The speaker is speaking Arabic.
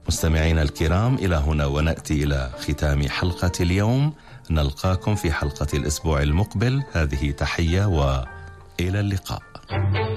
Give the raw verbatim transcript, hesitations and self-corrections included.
مستمعينا الكرام، إلى هنا ونأتي إلى ختام حلقة اليوم. نلقاكم في حلقة الأسبوع المقبل. هذه تحية وإلى اللقاء.